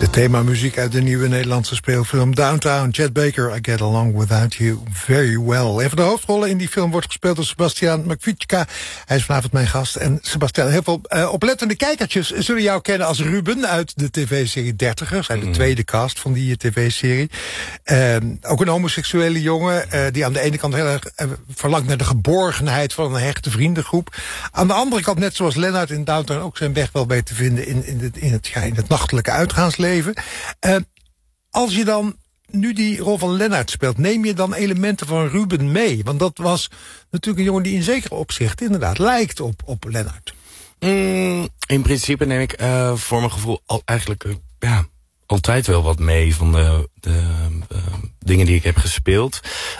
De themamuziek uit de nieuwe Nederlandse speelfilm Downtown. Chet Baker, I Get Along Without You Very Well. Een van de hoofdrollen in die film wordt gespeeld door Sebastian Makvichka. Hij is vanavond mijn gast. En Sebastian, heel veel oplettende kijkertjes zullen jou kennen als Ruben uit de tv-serie Dertigers. Hij de tweede cast van die tv-serie. Ook een homoseksuele jongen die aan de ene kant heel erg verlangt naar de geborgenheid van een hechte vriendengroep. Aan de andere kant, net zoals Lennart in Downtown, ook zijn weg wel weet te vinden in het nachtelijke uitgaansleven. Als je dan nu die rol van Lennart speelt, neem je dan elementen van Ruben mee? Want dat was natuurlijk een jongen die in zekere opzicht inderdaad lijkt op Lennart. In principe neem ik voor mijn gevoel eigenlijk altijd wel wat mee van de dingen die ik heb gespeeld.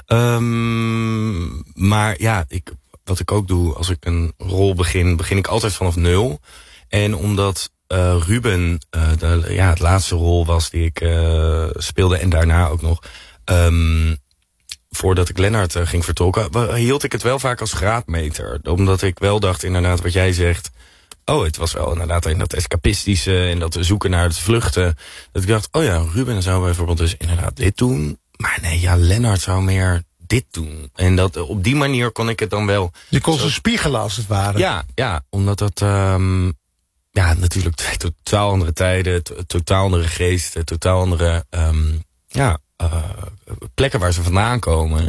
Maar ja, wat ik ook doe als ik een rol begin ik altijd vanaf 0. En omdat Ruben het laatste rol was die ik speelde en daarna ook nog, voordat ik Lennart ging vertolken, hield ik het wel vaak als graadmeter. Omdat ik wel dacht, inderdaad, wat jij zegt, het was wel inderdaad in dat escapistische en dat zoeken naar het vluchten. Dat ik dacht, Ruben zou bijvoorbeeld dus inderdaad dit doen. Maar nee, Lennart zou meer dit doen. En dat op die manier kon ik het dan wel. Je kon ze spiegelen als het ware. Ja, omdat dat natuurlijk totaal andere tijden, totaal andere geesten, totaal andere plekken waar ze vandaan komen.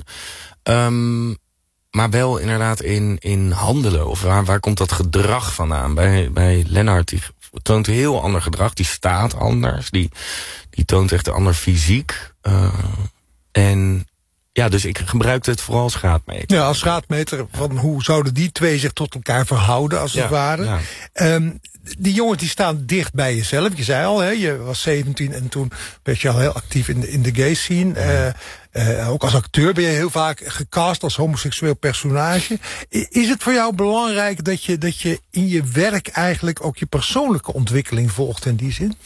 Maar wel inderdaad in handelen. Of waar komt dat gedrag vandaan? Bij Lennart, die toont een heel ander gedrag. Die staat anders. Die toont echt een ander fysiek. En ja, dus ik gebruikte het vooral als graadmeter. Ja, als graadmeter van hoe zouden die twee zich tot elkaar verhouden, als het ware. Ja. Die jongens die staan dicht bij jezelf. Je zei al, je was 17 en toen werd je al heel actief in de gay scene. Ook als acteur ben je heel vaak gecast als homoseksueel personage. Is het voor jou belangrijk dat je in je werk eigenlijk ook je persoonlijke ontwikkeling volgt in die zin?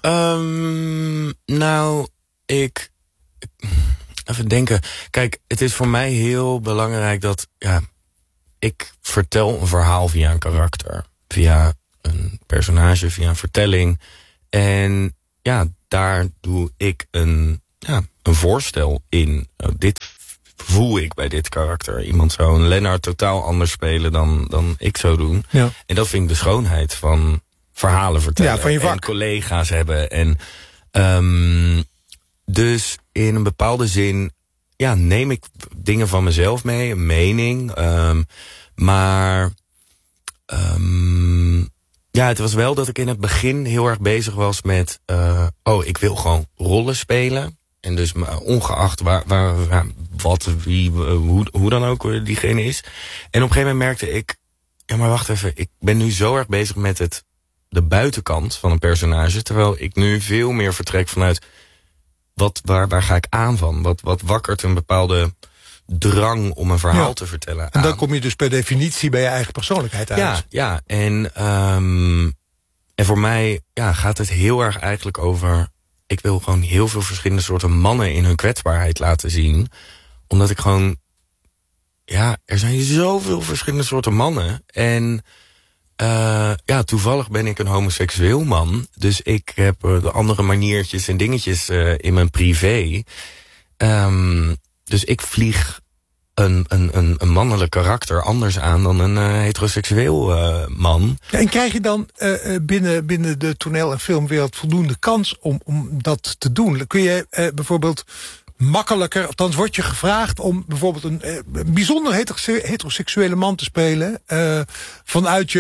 Even denken. Kijk, het is voor mij heel belangrijk dat ik vertel een verhaal via een karakter. Via een personage, via een vertelling. En daar doe ik een voorstel in. Dit voel ik bij dit karakter. Iemand zou een Lennart totaal anders spelen dan ik zou doen. Ja. En dat vind ik de schoonheid van verhalen vertellen. Van je vak. En collega's hebben. En dus in een bepaalde zin neem ik dingen van mezelf mee, een mening. Maar het was wel dat ik in het begin heel erg bezig was met ik wil gewoon rollen spelen. En dus ongeacht hoe dan ook diegene is. En op een gegeven moment merkte ik, maar wacht even, ik ben nu zo erg bezig met de buitenkant van een personage, terwijl ik nu veel meer vertrek vanuit waar ga ik aan van? Wat wakkert een bepaalde drang om een verhaal te vertellen aan? En dan kom je dus per definitie bij je eigen persoonlijkheid uit. Ja. En voor mij gaat het heel erg eigenlijk over, ik wil gewoon heel veel verschillende soorten mannen in hun kwetsbaarheid laten zien. Omdat ik gewoon, er zijn zoveel verschillende soorten mannen. En toevallig ben ik een homoseksueel man. Dus ik heb de andere maniertjes en dingetjes in mijn privé. Dus ik vlieg een mannelijk karakter anders aan dan een heteroseksueel man. En krijg je dan binnen de toneel- en filmwereld voldoende kans om dat te doen? Kun je bijvoorbeeld makkelijker, althans wordt je gevraagd om bijvoorbeeld een bijzonder heteroseksuele man te spelen vanuit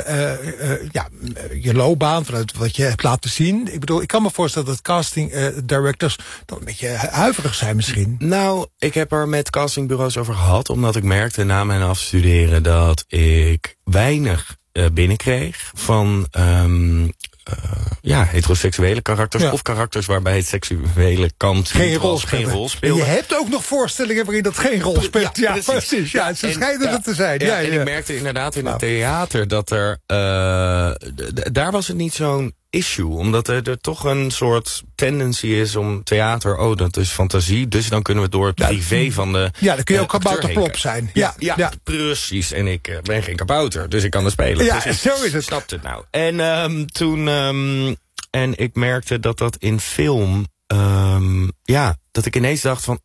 je loopbaan, vanuit wat je hebt laten zien. Ik bedoel, ik kan me voorstellen dat casting directors dan een beetje huiverig zijn misschien. Nou, ik heb er met castingbureaus over gehad, omdat ik merkte na mijn afstuderen dat ik weinig binnenkreeg van heteroseksuele karakters of karakters waarbij het seksuele kant geen rol speelde. En je hebt ook nog voorstellingen waarin dat geen rol speelt. Ja, precies. Ja, ze schijnen het te zijn. En ik merkte inderdaad in het theater dat er daar was het niet zo'n issue, omdat er toch een soort tendency is om theater, dat is fantasie, dus dan kunnen we door het privé van de dan kun je ook kabouterplop zijn. Ja, precies. En ik ben geen kabouter, dus ik kan er spelen. Ja, dus zo is het. Snapt het nou. En toen En ik merkte dat in film... dat ik ineens dacht van...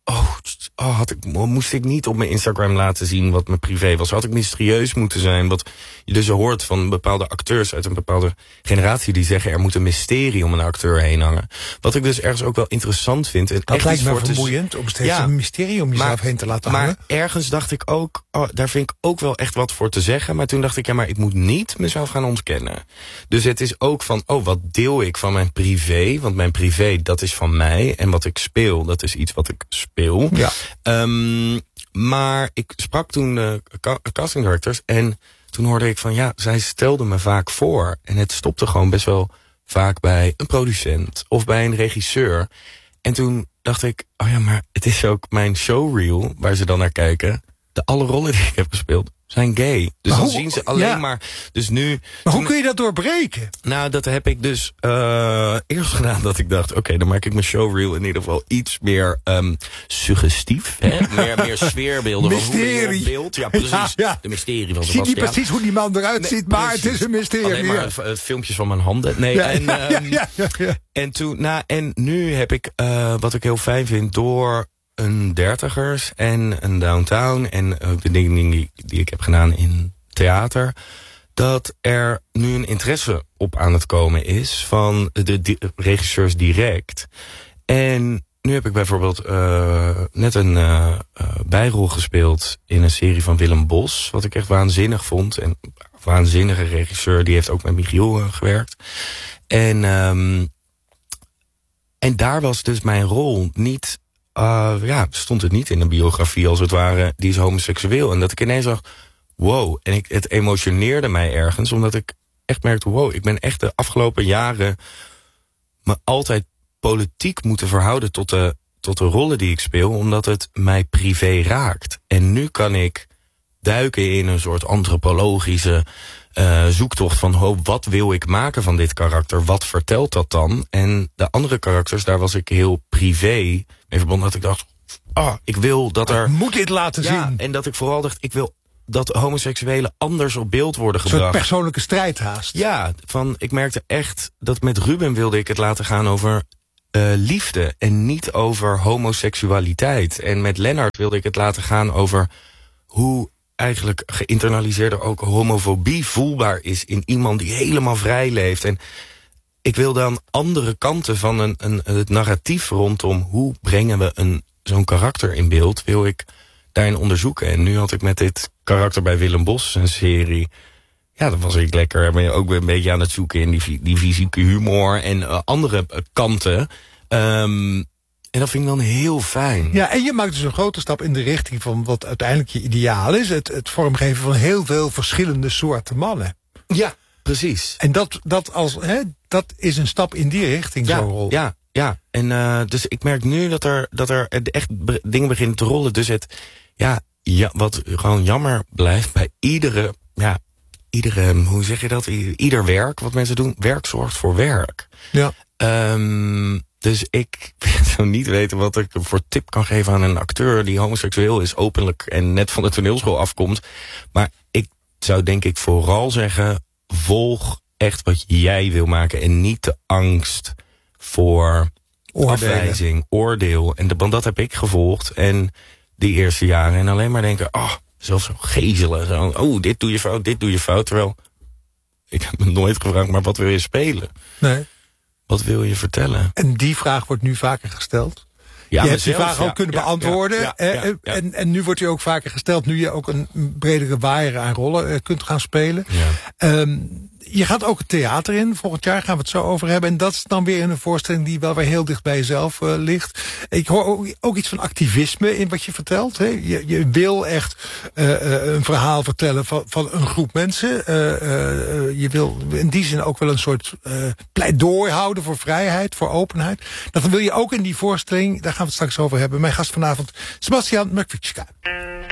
moest ik niet op mijn Instagram laten zien wat mijn privé was? Had ik mysterieus moeten zijn? Wat je dus hoort van bepaalde acteurs uit een bepaalde generatie... die zeggen er moet een mysterie om een acteur heen hangen. Wat ik dus ergens ook wel interessant vind. En dat lijkt me vermoeiend om steeds een mysterie om jezelf heen te laten hangen. Maar ergens dacht ik ook... daar vind ik ook wel echt wat voor te zeggen. Maar toen dacht ik, maar ik moet niet mezelf gaan ontkennen. Dus het is ook van, wat deel ik van mijn privé? Want mijn privé, dat is van mij. En wat ik speel, dat is iets wat ik speel. Ja. Maar ik sprak toen de casting directors en toen hoorde ik van zij stelden me vaak voor. En het stopte gewoon best wel vaak bij een producent of bij een regisseur. En toen dacht ik, maar het is ook mijn showreel waar ze dan naar kijken. Alle rollen die ik heb gespeeld zijn gay. Dus dan zien ze alleen maar... Dus nu, maar hoe kun je dat doorbreken? Nou, dat heb ik dus eerst gedaan dat ik dacht... Oké, dan maak ik mijn showreel in ieder geval iets meer suggestief. Hè? meer sfeerbeelden. Mysterie. Van beeld. Ja, precies. Ja. De mysterie van Sebastiaan. Ik zie niet precies hoe die man eruit ziet, maar precies. Het is een mysterie. Alleen maar filmpjes van mijn handen. Nee, En toen, en nu heb ik, wat ik heel fijn vind, door... een dertigers en een downtown en ook de dingen die ik heb gedaan in theater, dat er nu een interesse op aan het komen is van de regisseurs direct. En nu heb ik bijvoorbeeld net een bijrol gespeeld in een serie van Willem Bos, wat ik echt waanzinnig vond. En een waanzinnige regisseur, die heeft ook met Michiel gewerkt. En daar was dus mijn rol niet... stond het niet in een biografie als het ware, die is homoseksueel. En dat ik ineens dacht, wow. En het emotioneerde mij ergens, omdat ik echt merkte, wow, ik ben echt de afgelopen jaren me altijd politiek moeten verhouden tot de rollen die ik speel, omdat het mij privé raakt. En nu kan ik duiken in een soort antropologische zoektocht van wat wil ik maken van dit karakter? Wat vertelt dat dan? En de andere karakters, daar was ik heel privé mee verbonden. Dat ik dacht, ik wil dat er... Ik moet dit laten zien. En dat ik vooral dacht, ik wil dat homoseksuelen anders op beeld worden gebracht. Een soort persoonlijke strijd haast. Ja, ik merkte echt dat met Ruben wilde ik het laten gaan over liefde en niet over homoseksualiteit. En met Lennart wilde ik het laten gaan over hoe eigenlijk geïnternaliseerde ook homofobie voelbaar is in iemand die helemaal vrij leeft. En ik wil dan andere kanten van het narratief rondom hoe brengen we zo'n karakter in beeld, wil ik daarin onderzoeken. En nu had ik met dit karakter bij Willem Bos een serie. Ja, dat was ik lekker. Ben je ook een beetje aan het zoeken in die fysieke humor en andere kanten. En dat vind ik dan heel fijn. Ja, en je maakt dus een grote stap in de richting van wat uiteindelijk je ideaal is. Het vormgeven van heel veel verschillende soorten mannen. Ja, precies. En dat is een stap in die richting, zo'n rol. Ja. En dus ik merk nu dat er echt dingen beginnen te rollen. Dus wat gewoon jammer blijft bij iedere, hoe zeg je dat? Ieder werk wat mensen doen, werk zorgt voor werk. Ja. Dus ik zou niet weten wat ik voor tip kan geven aan een acteur die homoseksueel is, openlijk en net van de toneelschool afkomt. Maar ik zou denk ik vooral zeggen, volg echt wat jij wil maken en niet de angst voor afwijzing, oordeel. Want dat heb ik gevolgd en die eerste jaren. En alleen maar denken, zelfs zo gezelen. Zo, dit doe je fout. Terwijl, ik heb me nooit gevraagd, maar wat wil je spelen? Nee. Wat wil je vertellen? En die vraag wordt nu vaker gesteld. Ja, je hebt die vraag ook kunnen beantwoorden. En nu wordt die ook vaker gesteld, nu je ook een bredere waaier aan rollen kunt gaan spelen. Ja. Je gaat ook het theater in. Volgend jaar gaan we het zo over hebben. En dat is dan weer een voorstelling die wel weer heel dicht bij jezelf ligt. Ik hoor ook iets van activisme in wat je vertelt. Hè? Je wil echt een verhaal vertellen van een groep mensen. Je wil in die zin ook wel een soort pleidooi houden voor vrijheid, voor openheid. Dat wil je ook in die voorstelling. Daar gaan we het straks over hebben. Mijn gast vanavond, Sebastiaan Mrkvička.